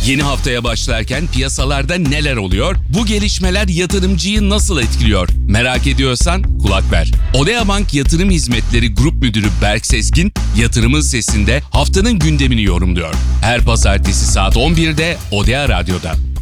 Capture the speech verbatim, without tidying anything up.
Yeni haftaya başlarken piyasalarda neler oluyor? Bu gelişmeler yatırımcıyı nasıl etkiliyor? Merak ediyorsan kulak ver. Odea Bank Yatırım Hizmetleri Grup Müdürü Berk Sezgin, Yatırımın Sesi'nde haftanın gündemini yorumluyor. Her pazartesi saat on birde Odea Radyo'da.